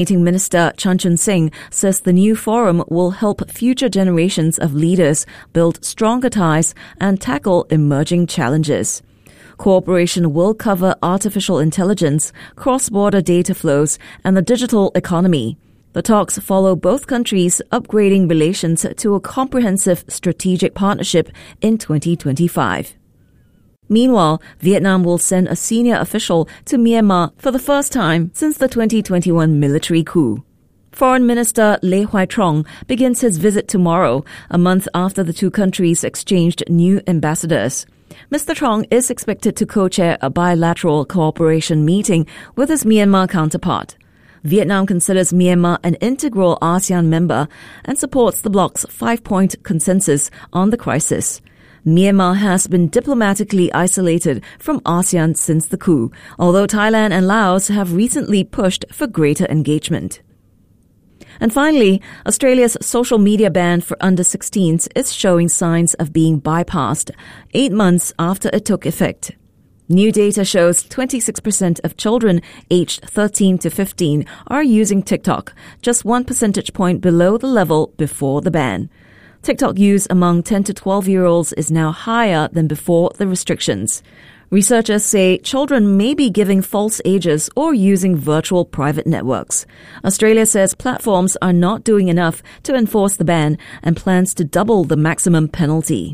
Minister Chan Chun Sing says the new forum will help future generations of leaders build stronger ties and tackle emerging challenges. Cooperation will cover artificial intelligence, cross-border data flows, and the digital economy. The talks follow both countries upgrading relations to a comprehensive strategic partnership in 2025. Meanwhile, Vietnam will send a senior official to Myanmar for the first time since the 2021 military coup. Foreign Minister Lê Hoài Trong begins his visit tomorrow, a month after the two countries exchanged new ambassadors. Mr. Trong is expected to co-chair a bilateral cooperation meeting with his Myanmar counterpart. Vietnam considers Myanmar an integral ASEAN member and supports the bloc's 5-point consensus on the crisis. Myanmar has been diplomatically isolated from ASEAN since the coup, although Thailand and Laos have recently pushed for greater engagement. And finally, Australia's social media ban for under-16s is showing signs of being bypassed 8 months after it took effect. New data shows 26% of children aged 13 to 15 are using TikTok, just 1 percentage point below the level before the ban. TikTok use among 10 to 12-year-olds is now higher than before the restrictions. Researchers say children may be giving false ages or using virtual private networks. Australia says platforms are not doing enough to enforce the ban and plans to double the maximum penalty.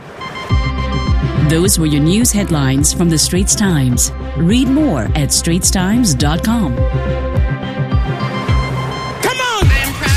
Those were your news headlines from The Straits Times. Read more at straitstimes.com.